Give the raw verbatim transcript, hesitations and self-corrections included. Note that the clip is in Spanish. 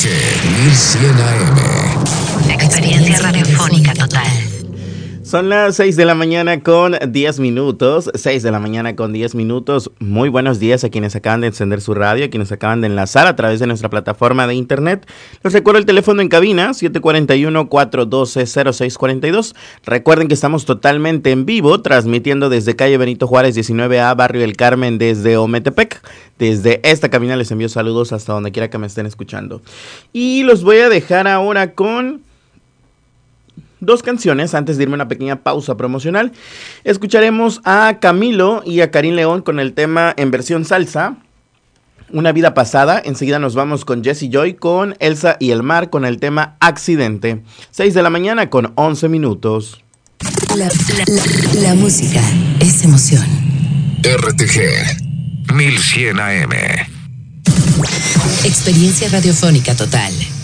G mil cien A M. Experiencia radiofónica total. Son las seis de la mañana con diez minutos, seis de la mañana con diez minutos. Muy buenos días a quienes acaban de encender su radio, a quienes acaban de enlazar a través de nuestra plataforma de internet. Les recuerdo el teléfono en cabina, siete cuatro uno, cuatro uno dos, cero seis cuatro dos. Recuerden que estamos totalmente en vivo, transmitiendo desde calle Benito Juárez diecinueve A, Barrio El Carmen, desde Ometepec. Desde esta cabina les envío saludos hasta donde quiera que me estén escuchando. Y los voy a dejar ahora con dos canciones antes de irme a una pequeña pausa promocional. Escucharemos a Camilo y a Karim León con el tema en versión salsa, Una vida pasada. Enseguida nos vamos con Jesse Joy, con Elsa y el mar, con el tema Accidente. seis de la mañana con once minutos. La, la, la, la música es emoción. R T G mil cien A M. Experiencia radiofónica total.